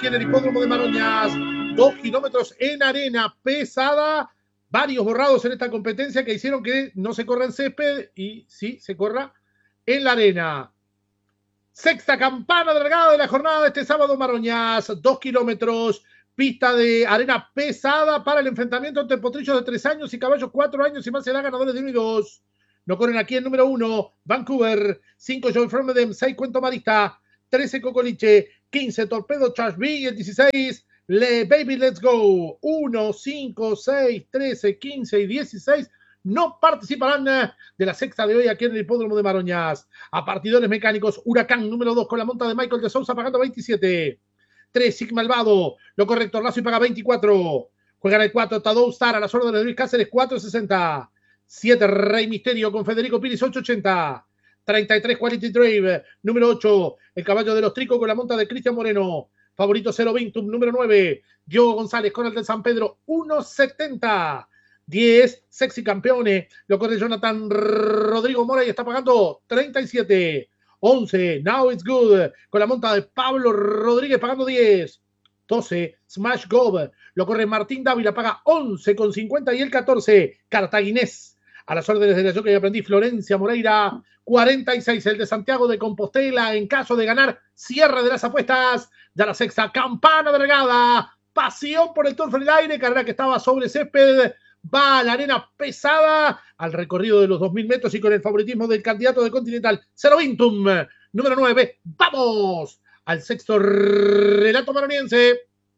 en el hipódromo de Maroñas. 2 kilómetros en arena pesada. Varios borrados en esta competencia que hicieron que no se corra en césped y sí se corra en la arena. Sexta campana largada de la jornada de este sábado Maroñas. 2 kilómetros. Pista de arena pesada para el enfrentamiento entre potrillos de 3 años y caballos 4 años y más será ganadores de 1 y 2. No corren aquí en número 1, Vancouver, 5 Joy From Them, 6 Cuento Marista, 13 Cocoliche, 15 Torpedo Charge B y el 16 Baby Let's Go. 1, 5, 6, 13, 15 y 16 no participarán de la sexta de hoy aquí en el hipódromo de Maroñas. A partidores mecánicos, Huracán número 2 con la monta de Michael de Sousa pagando 27. 3, Sigma Malvado, lo correcto, Lazo y paga 24. Juegan el 4, Tadou Star a las órdenes de Luis Cáceres, 4.60. 7, Rey Misterio con Federico Piris, 8.80. 33, Quality Drive, número 8, el caballo de los Tricos con la monta de Cristian Moreno. Favorito 0-20, número 9, Diogo González con el de San Pedro, 1.70. 10, Sexy Campeone, lo corre Jonathan Rodrigo Mora y está pagando 37. 11, Now It's Good, con la monta de Pablo Rodríguez pagando 10. 12, Smash Gob, lo corre Martín Dávila, paga 11,50 y el 14, Cartaginés. A las órdenes de la Jockey Aprendí, Florencia Moreira, 46, el de Santiago de Compostela, en caso de ganar, cierre de las apuestas, ya la sexta campana delgada, pasión por el turf en el aire, carrera que estaba sobre césped, va a la arena pesada, al recorrido de los 2.000 metros y con el favoritismo del candidato de Continental, Cero Vintum, número 9, vamos al sexto relato maroniense.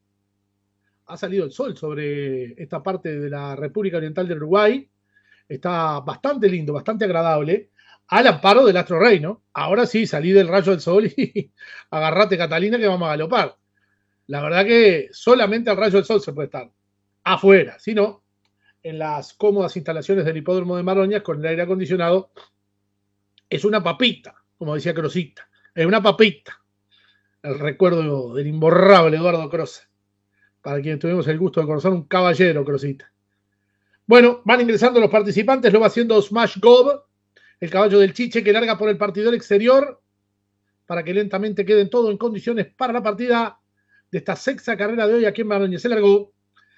Ha salido el sol sobre esta parte de la República Oriental del Uruguay, está bastante lindo, bastante agradable, al amparo del Astro Rey, ¿no? Ahora sí, salí del rayo del sol y agarrate Catalina que vamos a galopar. La verdad que solamente al rayo del sol se puede estar afuera, si no, en las cómodas instalaciones del hipódromo de Maroñas con el aire acondicionado, es una papita, como decía Crosita, es una papita. El recuerdo del imborrable Eduardo Croce, para quienes tuvimos el gusto de conocer, un caballero Crosita. Bueno, van ingresando los participantes, lo va haciendo Smash Gob, el caballo del Chiche que larga por el partidor exterior, para que lentamente queden todo en condiciones para la partida de esta sexta carrera de hoy aquí en Maroñas. Se largó.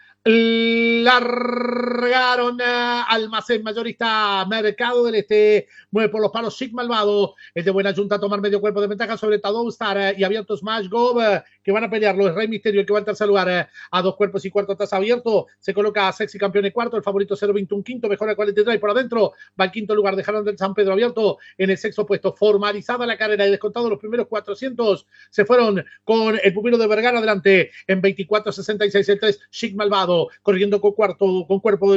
Largaron Almacén Mayorista Mercado del Este, mueve por los palos Sigma Malvado, el de Buena Junta a tomar medio cuerpo de ventaja sobre Tadou Star y abierto Smash Gob, que van a pelearlo, es Rey Misterio el que va al tercer lugar, a 2 cuerpos y cuarto atrás abierto, se coloca a Sexy Campeón en cuarto, el favorito 0-21 quinto, mejora Quality Drive por adentro, va al quinto lugar, dejaron del San Pedro abierto, en el sexto puesto, formalizada la carrera y descontado los primeros 400, se fueron con el pupilo de Vergara adelante, en 24.66 el 3, Sigma Malvado, corriendo con cuerpo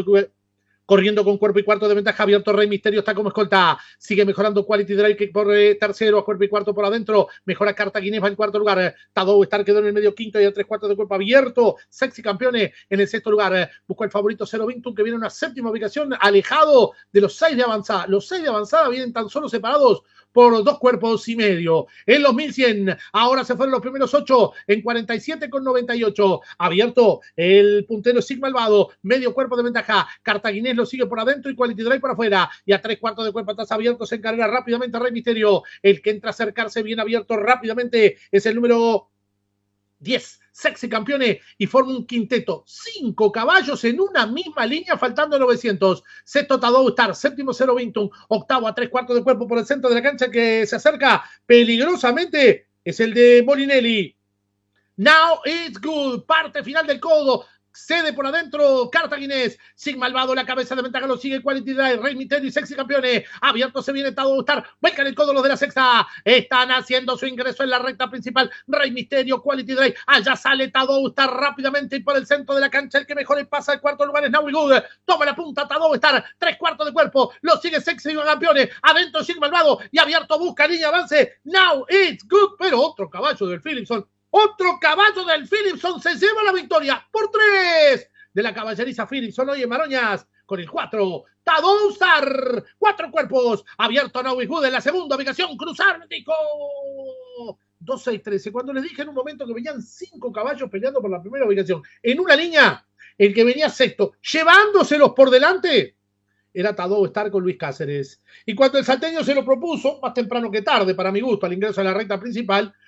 y cuarto de ventaja, abierto Rey Misterio está como escolta, sigue mejorando Quality Drive que por tercero, a cuerpo y cuarto por adentro, mejora Cartaginés, va en cuarto lugar, Tadou Star quedó en el medio quinto y a 3/4 de cuerpo abierto, Sexy Campeones en el sexto lugar, buscó el favorito 0-21 que viene en una séptima ubicación, alejado de los 6 de avanzada. Los 6 de avanzada vienen tan solo separados por 2 cuerpos y medio. En los 1100, ahora se fueron los primeros 8 en 47,98. Abierto el puntero Sigma Malvado, medio cuerpo de ventaja. Cartaginés lo sigue por adentro y Quality Drive por afuera. Y a 3/4 de cuerpo atrás abierto se encarga rápidamente Rey Misterio. El que entra a acercarse bien abierto rápidamente es el número 10, Sexy Campeones, y forma un quinteto, 5 caballos en una misma línea, faltando 900. Sexto Tadou Star, séptimo 0-21, octavo a 3/4 de cuerpo por el centro de la cancha que se acerca peligrosamente, es el de Molinelli. Now It's Good, parte final del codo, cede por adentro Cartaginés, Sigma Malvado, la cabeza de ventaja lo sigue Quality Drive, Rey Misterio y Sexy Campeones, abierto se viene Tadou Star, vuelcan el codo los de la sexta, están haciendo su ingreso en la recta principal, Rey Misterio, Quality Drive, allá sale Tadou Star rápidamente y por el centro de la cancha el que mejor pasa al cuarto lugar es Now It's Good, toma la punta Tadou Star, 3/4 de cuerpo, lo sigue Sexy Campeones, adentro Sigma Malvado y abierto busca línea avance, Now It's Good, pero otro caballo del Philipson. Otro caballo del Philipson se lleva la victoria por 3 de la caballeriza Philipson hoy en Maroñas con el 4. Tadou Star, 4 cuerpos, abierto Now It's Good en la segunda ubicación, cruzar, Nico. 2-6-13. Cuando les dije en un momento que venían 5 caballos peleando por la primera ubicación en una línea, el que venía sexto, llevándoselos por delante, era Tadou Star con Luis Cáceres. Y cuando el salteño se lo propuso, más temprano que tarde, para mi gusto, al ingreso a la recta principal,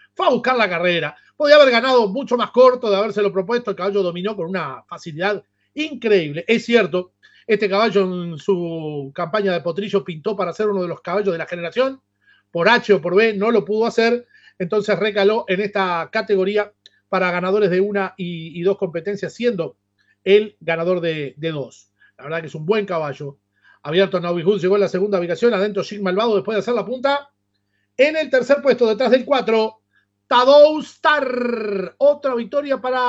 fue a buscar la carrera. Podía haber ganado mucho más corto de habérselo propuesto. El caballo dominó con una facilidad increíble. Es cierto, este caballo en su campaña de potrillo pintó para ser uno de los caballos de la generación. Por H o por B no lo pudo hacer. Entonces recaló en esta categoría para ganadores de una y dos competencias, siendo el ganador de dos. La verdad que es un buen caballo. Abierto Naui Hood llegó en la segunda ubicación. Adentro Chic Malvado después de hacer la punta. En el tercer puesto, detrás del 4, Tadou Star. Otra victoria para